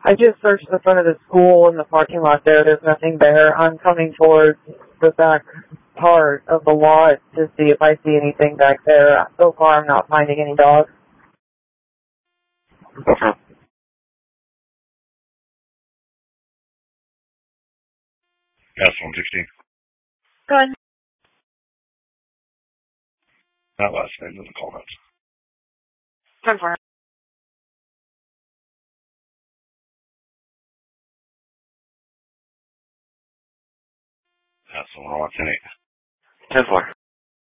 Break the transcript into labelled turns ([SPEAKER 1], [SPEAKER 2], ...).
[SPEAKER 1] I just searched the front of the school and the parking lot there. There's nothing there. I'm coming towards the back part of the lot to see if I see anything back there. So far, I'm not finding any dogs.
[SPEAKER 2] Okay. That's 116.
[SPEAKER 1] Go ahead.
[SPEAKER 2] That last name in the comments.
[SPEAKER 1] 10-4.
[SPEAKER 2] That's the one I want. 10-8. 10-4.